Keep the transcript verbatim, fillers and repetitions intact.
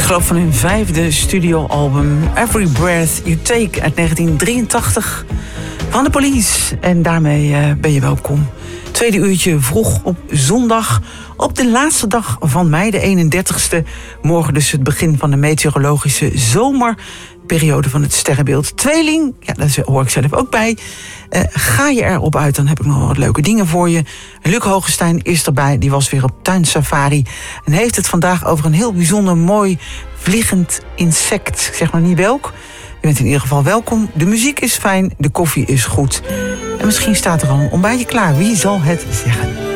geloof van hun vijfde studioalbum Every Breath You Take uit negentien drieëntachtig van de Police. En daarmee uh, ben je welkom. Tweede uurtje vroeg op zondag, op de laatste dag van mei, de eenendertigste. Morgen dus het begin van de meteorologische zomerperiode van het sterrenbeeld. Tweeling, ja, daar hoor ik zelf ook bij. Uh, ga je erop uit, dan heb ik nog wat leuke dingen voor je. Luc Hogestein is erbij, die was weer op tuinsafari. En heeft het vandaag over een heel bijzonder mooi vliegend insect. Ik zeg maar niet welk. Je bent in ieder geval welkom. De muziek is fijn, de koffie is goed. En misschien staat er al een ontbijtje klaar. Wie zal het zeggen?